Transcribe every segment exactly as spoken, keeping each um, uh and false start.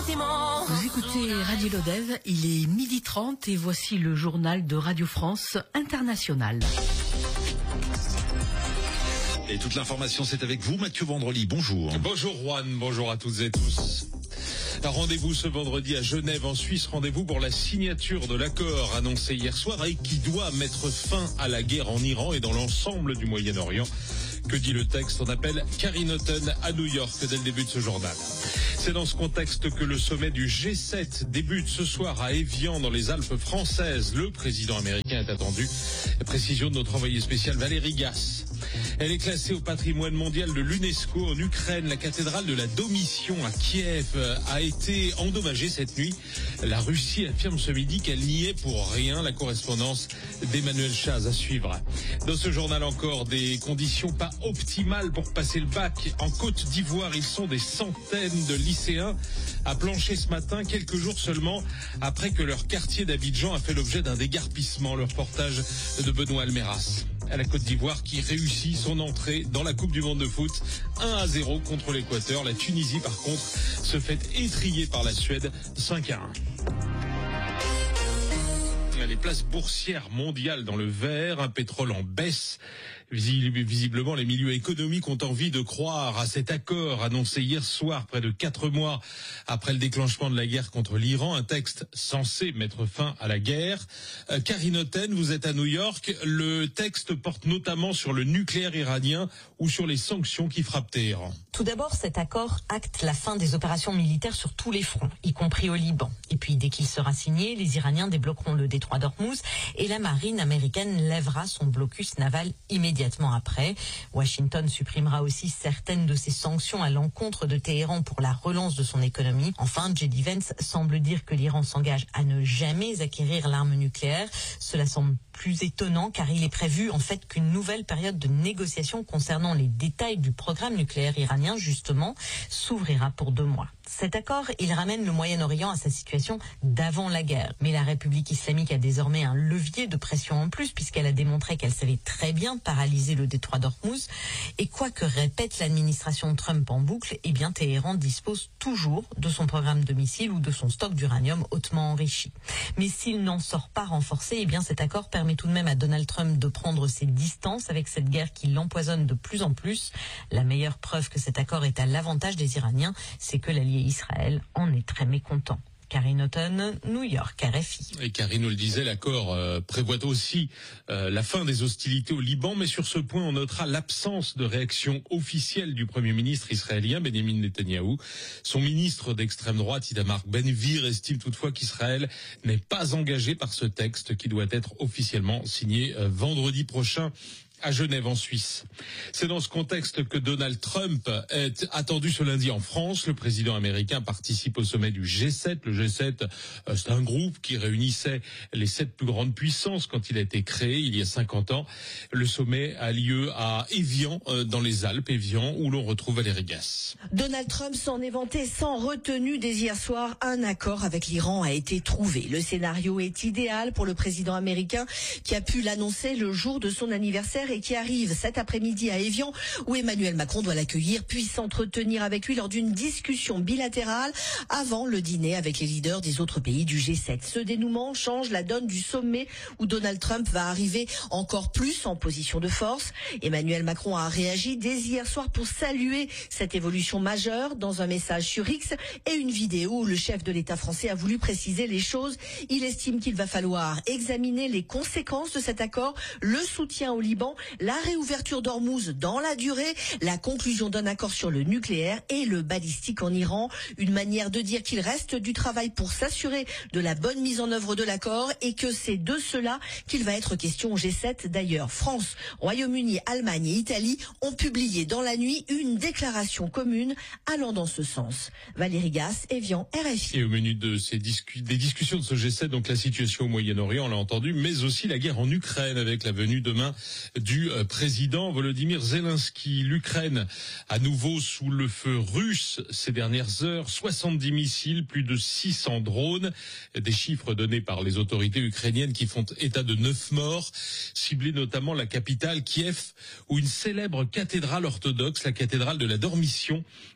sentiments. Vous écoutez Radio Lodève, il est midi trente et voici le journal de Radio France Internationale. Et toute l'information, c'est avec vous, Mathieu Vendredi. Bonjour. Bonjour Juan, bonjour à toutes et tous. Rendez-vous ce vendredi à Genève en Suisse, rendez-vous pour la signature de l'accord annoncé hier soir et qui doit mettre fin à la guerre en Iran et dans l'ensemble du Moyen-Orient. Que dit le texte? On appelle Carrie Naughton à New York dès le début de ce journal. C'est dans ce contexte que le sommet du G sept débute ce soir à Évian dans les Alpes françaises. Le président américain est attendu. Précision de notre envoyé spécial Valérie Gasse. Elle est classée au patrimoine mondial de l'UNESCO en Ukraine. La cathédrale de la Domition à Kiev a été endommagée cette nuit. La Russie affirme ce midi qu'elle n'y est pour rien. La correspondance d'Emmanuel Chaz à suivre. Dans ce journal encore, des conditions pas optimales pour passer le bac. En Côte d'Ivoire, ils sont des centaines de lycéens à plancher ce matin, quelques jours seulement après que leur quartier d'Abidjan a fait l'objet d'un déguerpissement. Le reportage de Benoît Almeras. À la Côte d'Ivoire qui réussit son entrée dans la Coupe du Monde de foot un à zéro contre l'Équateur. La Tunisie par contre se fait étriller par la Suède cinq à un. Les places boursières mondiales dans le vert, un pétrole en baisse. Visiblement, les milieux économiques ont envie de croire à cet accord annoncé hier soir, près de quatre mois après le déclenchement de la guerre contre l'Iran, un texte censé mettre fin à la guerre. Euh, Carrie Naughton, vous êtes à New York. Le texte porte notamment sur le nucléaire iranien ou sur les sanctions qui frappent Téhéran. Tout d'abord, cet accord acte la fin des opérations militaires sur tous les fronts, y compris au Liban. Et puis, dès qu'il sera signé, les Iraniens débloqueront le détroit d'Ormuz et la marine américaine lèvera son blocus naval immédiatement après. Washington supprimera aussi certaines de ses sanctions à l'encontre de Téhéran pour la relance de son économie. Enfin, J D Vance semble dire que l'Iran s'engage à ne jamais acquérir l'arme nucléaire. Cela semble plus étonnant car il est prévu en fait qu'une nouvelle période de négociation concernant les détails du programme nucléaire iranien justement s'ouvrira pour deux mois. Cet accord, il ramène le Moyen-Orient à sa situation d'avant la guerre. Mais la République islamique a désormais un levier de pression en plus puisqu'elle a démontré qu'elle savait très bien paralyser le détroit d'Ormuz. Et quoi que répète l'administration Trump en boucle, eh bien Téhéran dispose toujours de son programme de missiles ou de son stock d'uranium hautement enrichi. Mais s'il n'en sort pas renforcé, eh bien cet accord permet tout de même à Donald Trump de prendre ses distances avec cette guerre qui l'empoisonne de plus en plus. La meilleure preuve que cet accord est à l'avantage des Iraniens, c'est que l'allié Israël en est très mécontent. Carrie Naughton, New York, R F I. Et Carrie nous le disait, l'accord euh, prévoit aussi euh, la fin des hostilités au Liban, mais sur ce point, on notera l'absence de réaction officielle du Premier ministre israélien, Benjamin Netanyahou. Son ministre d'extrême droite, Itamar Ben-Gvir, estime toutefois qu'Israël n'est pas engagé par ce texte qui doit être officiellement signé euh, vendredi prochain à Genève en Suisse. C'est dans ce contexte que Donald Trump est attendu ce lundi en France. Le président américain participe au sommet du G sept. Le G sept, c'est un groupe qui réunissait les sept plus grandes puissances quand il a été créé il y a cinquante ans. Le sommet a lieu à Évian, dans les Alpes, Évian, où l'on retrouve Valérie Gasse. Donald Trump s'en est vanté sans retenue dès hier soir. Un accord avec l'Iran a été trouvé. Le scénario est idéal pour le président américain qui a pu l'annoncer le jour de son anniversaire et qui arrive cet après-midi à Évian où Emmanuel Macron doit l'accueillir puis s'entretenir avec lui lors d'une discussion bilatérale avant le dîner avec les leaders des autres pays du G sept. Ce dénouement change la donne du sommet où Donald Trump va arriver encore plus en position de force. Emmanuel Macron a réagi dès hier soir pour saluer cette évolution majeure dans un message sur X et une vidéo où le chef de l'État français a voulu préciser les choses. Il estime qu'il va falloir examiner les conséquences de cet accord, le soutien au Liban, la réouverture d'Ormuz dans la durée, la conclusion d'un accord sur le nucléaire et le balistique en Iran. Une manière de dire qu'il reste du travail pour s'assurer de la bonne mise en œuvre de l'accord et que c'est de cela qu'il va être question au G sept. D'ailleurs, France, Royaume-Uni, Allemagne et Italie ont publié dans la nuit une déclaration commune allant dans ce sens. Valérie Gasse, Évian, R F I. Et au menu de ces discu- des discussions de ce G sept, donc la situation au Moyen-Orient, on l'a entendu, mais aussi la guerre en Ukraine avec la venue demain du président Volodymyr Zelensky. L'Ukraine à nouveau sous le feu russe ces dernières heures. soixante-dix missiles, plus de six cents drones. Des chiffres donnés par les autorités ukrainiennes qui font état de neuf morts, ciblés notamment la capitale Kiev, où une célèbre cathédrale orthodoxe, la cathédrale de la Dormition,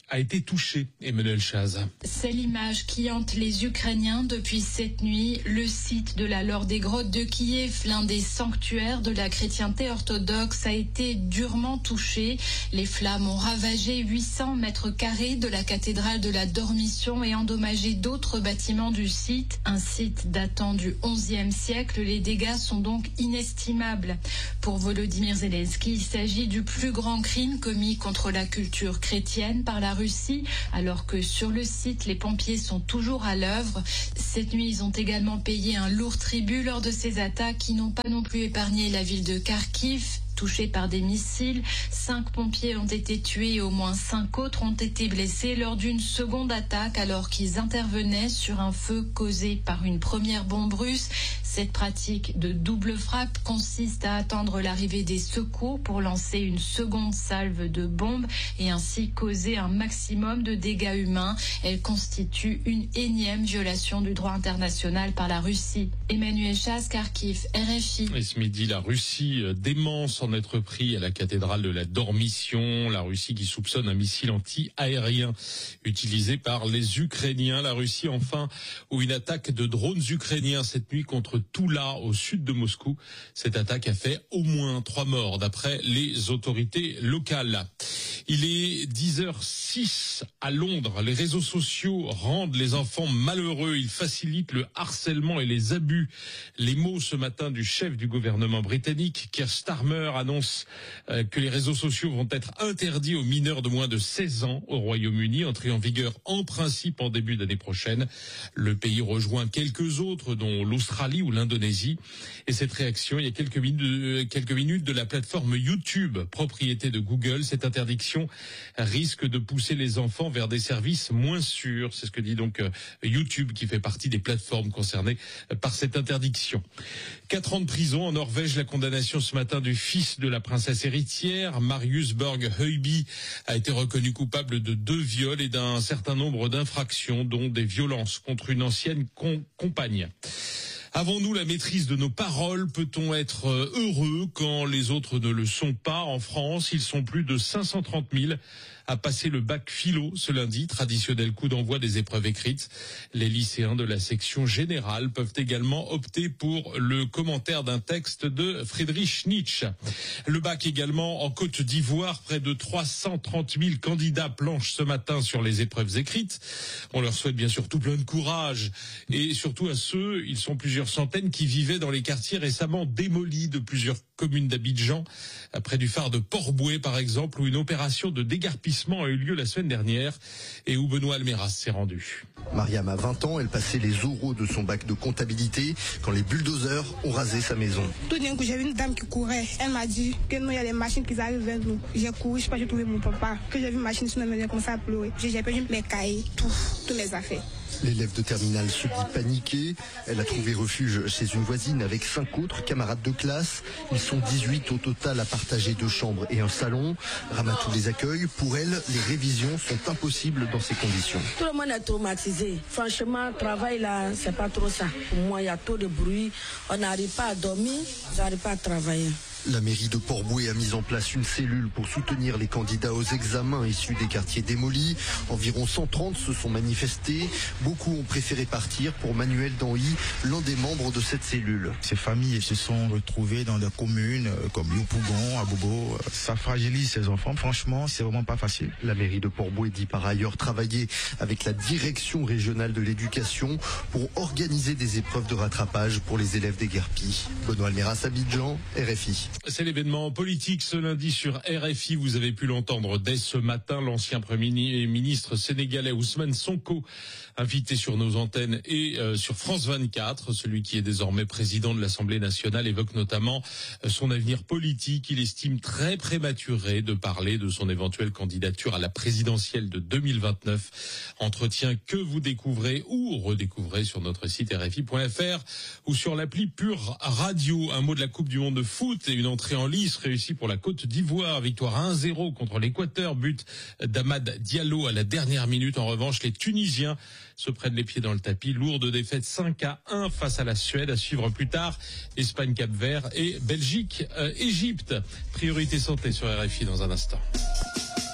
a été touché. Emmanuel Chaz. C'est l'image qui hante les Ukrainiens depuis cette nuit. Le site de la Laure des Grottes de Kiev, l'un des sanctuaires de la chrétienté orthodoxe, a été durement touché. Les flammes ont ravagé huit cents mètres carrés de la cathédrale de la Dormition et endommagé d'autres bâtiments du site. Un site datant du onzième siècle, les dégâts sont donc inestimables. Pour Volodymyr Zelensky, il s'agit du plus grand crime commis contre la culture chrétienne par la Russie, alors que sur le site, les pompiers sont toujours à l'œuvre. Cette nuit, ils ont également payé un lourd tribut lors de ces attaques qui n'ont pas non plus épargné la ville de Kharkiv, touchés par des missiles. Cinq pompiers ont été tués et au moins cinq autres ont été blessés lors d'une seconde attaque alors qu'ils intervenaient sur un feu causé par une première bombe russe. Cette pratique de double frappe consiste à attendre l'arrivée des secours pour lancer une seconde salve de bombes et ainsi causer un maximum de dégâts humains. Elle constitue une énième violation du droit international par la Russie. Emmanuel Chaz, Kharkiv, R F I. Et ce midi, la Russie démente en être pris à la cathédrale de la Dormition. La Russie qui soupçonne un missile anti-aérien utilisé par les Ukrainiens. La Russie, enfin, ou une attaque de drones ukrainiens cette nuit contre Toula, au sud de Moscou. Cette attaque a fait au moins trois morts, d'après les autorités locales. Il est dix heures six à Londres. Les réseaux sociaux rendent les enfants malheureux. Ils facilitent le harcèlement et les abus. Les mots ce matin du chef du gouvernement britannique, Keir Starmer, annonce euh, que les réseaux sociaux vont être interdits aux mineurs de moins de seize ans au Royaume-Uni, entrée en vigueur en principe en début d'année prochaine. Le pays rejoint quelques autres, dont l'Australie ou l'Indonésie. Et cette réaction, il y a quelques minutes, de, quelques minutes de la plateforme YouTube, propriété de Google. Cette interdiction risque de pousser les enfants vers des services moins sûrs. C'est ce que dit donc YouTube, qui fait partie des plateformes concernées par cette interdiction. Quatre ans de prison en Norvège, la condamnation ce matin du fils de la princesse héritière. Marius Borg Høiby a été reconnu coupable de deux viols et d'un certain nombre d'infractions, dont des violences contre une ancienne con- compagne. Avons-nous la maîtrise de nos paroles? Peut-on être heureux quand les autres ne le sont pas? En France, ils sont plus de cinq cent trente mille à passer le bac philo ce lundi, traditionnel coup d'envoi des épreuves écrites. Les lycéens de la section générale peuvent également opter pour le commentaire d'un texte de Friedrich Nietzsche. Le bac également en Côte d'Ivoire, près de trois cent trente mille candidats planchent ce matin sur les épreuves écrites. On leur souhaite bien sûr tout plein de courage et surtout à ceux, ils sont plusieurs centaines qui vivaient dans les quartiers récemment démolis de plusieurs communes d'Abidjan, près du phare de Port-Bouët par exemple, où une opération de dégarpissement a eu lieu la semaine dernière et où Benoît Almeras s'est rendu. Mariam a vingt ans, elle passait les oraux de son bac de comptabilité quand les bulldozers ont rasé sa maison. Tout d'un coup, j'ai vu une dame qui courait. Elle m'a dit que nous, il y a des machines qui arrivent vers nous. J'ai couru, je sais pas, j'ai trouvé mon papa. Que j'ai vu une machine sur nous, j'ai commencé à pleurer. J'ai perdu mes cahiers, tout, toutes mes affaires. L'élève de terminale se dit paniquée. Elle a trouvé refuge chez une voisine avec cinq autres camarades de classe. Ils sont dix-huit au total à partager deux chambres et un salon. Ramatou les accueille. Pour elle, les révisions sont impossibles dans ces conditions. Tout le monde est traumatisé. Franchement, le travail là, c'est pas trop ça. Pour moi, il y a trop de bruit. On n'arrive pas à dormir, on n'arrive pas à travailler. La mairie de Port-Bouët a mis en place une cellule pour soutenir les candidats aux examens issus des quartiers démolis. Environ cent trente se sont manifestés. Beaucoup ont préféré partir. Pour Manuel Danhy, l'un des membres de cette cellule. Ces familles se sont retrouvées dans des communes comme Yopougon, Abobo. Ça fragilise ces enfants. Franchement, c'est vraiment pas facile. La mairie de Port-Bouët dit par ailleurs travailler avec la direction régionale de l'éducation pour organiser des épreuves de rattrapage pour les élèves déguerpis. Benoît Almeras, Abidjan, R F I. C'est l'événement politique ce lundi sur R F I. Vous avez pu l'entendre dès ce matin. L'ancien Premier ministre sénégalais Ousmane Sonko, invité sur nos antennes et euh, sur France vingt-quatre. Celui qui est désormais président de l'Assemblée nationale évoque notamment euh, son avenir politique. Il estime très prématuré de parler de son éventuelle candidature à la présidentielle de deux mille vingt-neuf. Entretien que vous découvrez ou redécouvrez sur notre site R F I point F R ou sur l'appli Pure Radio. Un mot de la Coupe du Monde de foot et une entrée en lice réussie pour la Côte d'Ivoire. Victoire un zéro contre l'Équateur. But d'Amad Diallo à la dernière minute. En revanche, les Tunisiens se prennent les pieds dans le tapis. Lourde défaite cinq à un face à la Suède. À suivre plus tard, Espagne, Cap-Vert et Belgique, euh, Égypte. Priorité santé sur R F I dans un instant.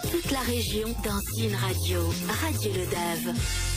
Toute la région dans une radio. Radio Lodève.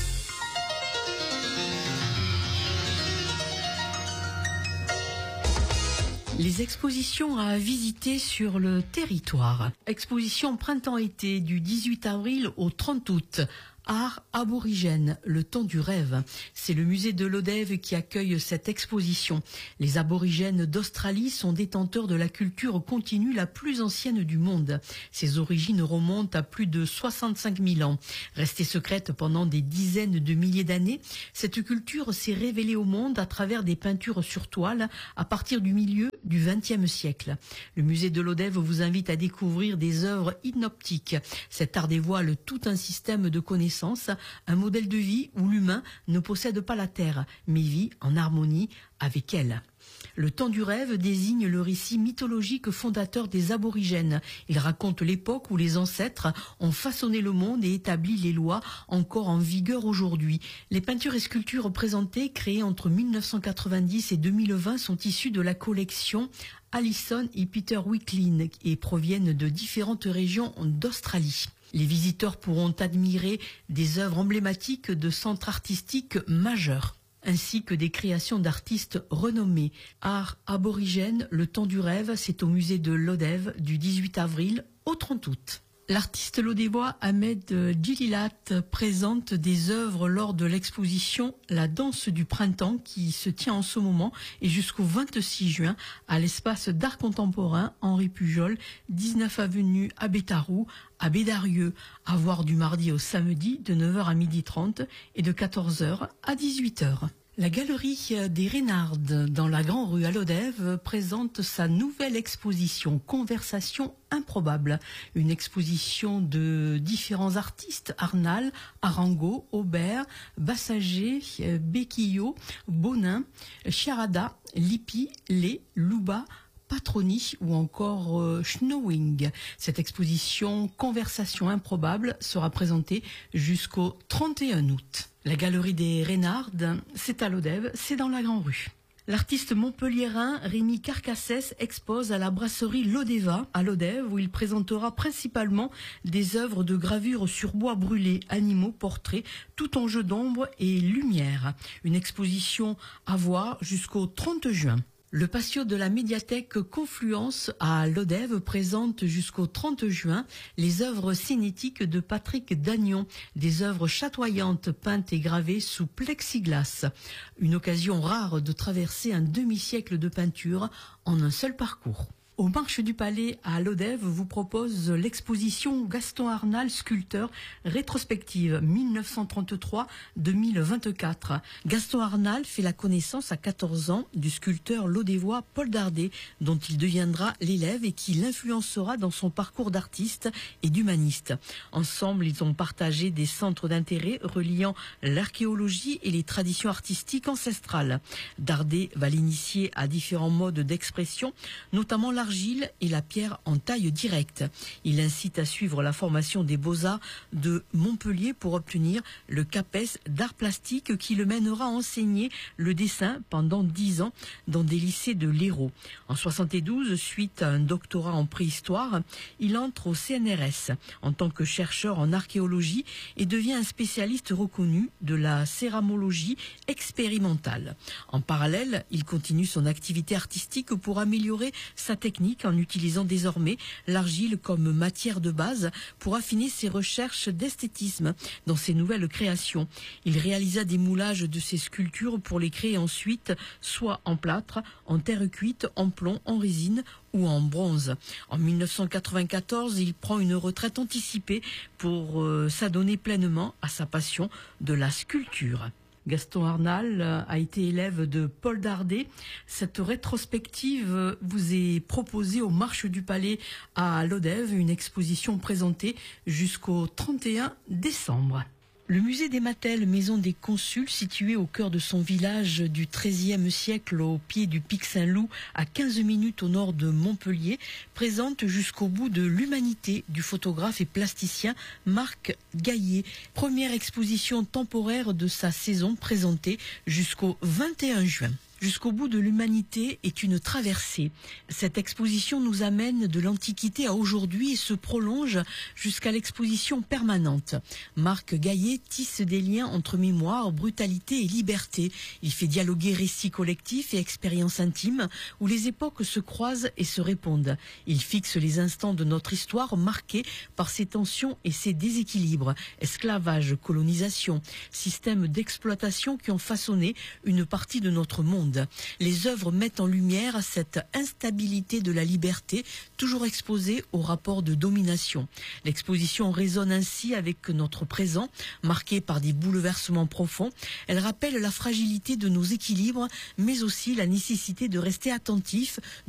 Les expositions à visiter sur le territoire. Exposition printemps-été du dix-huit avril au trente août. Art aborigène, le temps du rêve. C'est le musée de Lodève qui accueille cette exposition. Les aborigènes d'Australie sont détenteurs de la culture continue la plus ancienne du monde. Ses origines remontent à plus de soixante-cinq mille ans. Restée secrète pendant des dizaines de milliers d'années, cette culture s'est révélée au monde à travers des peintures sur toile à partir du milieu du vingtième siècle. Le musée de Lodève vous invite à découvrir des œuvres inoptiques. Cet art dévoile tout un système de connaissances, un modèle de vie où l'humain ne possède pas la terre, mais vit en harmonie avec elle. Le temps du rêve désigne le récit mythologique fondateur des aborigènes. Il raconte l'époque où les ancêtres ont façonné le monde et établi les lois encore en vigueur aujourd'hui. Les peintures et sculptures présentées, créées entre mille neuf cent quatre-vingt-dix et deux mille vingt, sont issues de la collection Allison et Peter Wicklin et proviennent de différentes régions d'Australie. Les visiteurs pourront admirer des œuvres emblématiques de centres artistiques majeurs, ainsi que des créations d'artistes renommés. Art aborigène, le temps du rêve, c'est au musée de Lodève du dix-huit avril au trente août. L'artiste lodévois Ahmed Djililat présente des œuvres lors de l'exposition La danse du printemps qui se tient en ce moment et jusqu'au vingt-six juin à l'espace d'art contemporain Henri Pujol, dix-neuf avenue Abbé-Tarou, à Bédarieux, à voir du mardi au samedi de neuf heures à midi trente et de quatorze heures à dix-huit heures. La galerie des Reynardes dans la Grande Rue à Lodève présente sa nouvelle exposition Conversation improbable. Une exposition de différents artistes, Arnal, Arango, Aubert, Bassager, Bequillo, Bonin, Chiarada, Lippi, Lé, Louba, Patroni ou encore euh, Schnowing. Cette exposition Conversation improbable sera présentée jusqu'au trente et un août. La galerie des Reynardes, c'est à Lodève, c'est dans la Grande Rue. L'artiste montpelliérain Rémi Carcassès expose à la brasserie Lodeva à Lodève où il présentera principalement des œuvres de gravure sur bois brûlé, animaux, portraits, tout en jeu d'ombre et lumière. Une exposition à voir jusqu'au trente juin. Le patio de la médiathèque Confluence à Lodève présente jusqu'au trente juin les œuvres cinétiques de Patrick Dagnon, des œuvres chatoyantes peintes et gravées sous plexiglas. Une occasion rare de traverser un demi-siècle de peinture en un seul parcours. Au Marche du Palais à Lodève vous propose l'exposition Gaston Arnal, sculpteur, rétrospective mille neuf cent trente-trois à deux mille vingt-quatre. Gaston Arnal fait la connaissance à quatorze ans du sculpteur lodévois Paul Dardet, dont il deviendra l'élève et qui l'influencera dans son parcours d'artiste et d'humaniste. Ensemble, ils ont partagé des centres d'intérêt reliant l'archéologie et les traditions artistiques ancestrales. Dardet va l'initier à différents modes d'expression, notamment la l'argile et la pierre en taille directe. Il incite à suivre la formation des Beaux-Arts de Montpellier pour obtenir le CAPES d'art plastique qui le mènera à enseigner le dessin pendant dix ans dans des lycées de l'Hérault. En soixante-douze, suite à un doctorat en préhistoire, il entre au C N R S en tant que chercheur en archéologie et devient un spécialiste reconnu de la céramologie expérimentale. En parallèle, il continue son activité artistique pour améliorer sa technique en utilisant désormais l'argile comme matière de base pour affiner ses recherches d'esthétisme dans ses nouvelles créations. Il réalisa des moulages de ses sculptures pour les créer ensuite soit en plâtre, en terre cuite, en plomb, en résine ou en bronze. En mille neuf cent quatre-vingt-quatorze, il prend une retraite anticipée pour euh, s'adonner pleinement à sa passion de la sculpture. Gaston Arnal a été élève de Paul Dardet. Cette rétrospective vous est proposée au Marche du Palais à Lodève, une exposition présentée jusqu'au trente et un décembre. Le musée des Mattel, maison des consuls, situé au cœur de son village du treizième siècle au pied du pic Saint-Loup, à quinze minutes au nord de Montpellier, présente jusqu'au bout de l'humanité du photographe et plasticien Marc Gaillet. Première exposition temporaire de sa saison présentée jusqu'au vingt et un juin. jusqu'au bout de l'humanité est une traversée. Cette exposition nous amène de l'Antiquité à aujourd'hui et se prolonge jusqu'à l'exposition permanente. Marc Gaillet tisse des liens entre mémoire, brutalité et liberté. Il fait dialoguer récits collectifs et expériences intimes où les époques se croisent et se répondent. Il fixe les instants de notre histoire marqués par ses tensions et ses déséquilibres. Esclavage, colonisation, systèmes d'exploitation qui ont façonné une partie de notre monde. Les œuvres mettent en lumière cette instabilité de la liberté, toujours exposée au rapport de domination. L'exposition résonne ainsi avec notre présent, marqué par des bouleversements profonds. Elle rappelle la fragilité de nos équilibres, mais aussi la nécessité de rester attentif,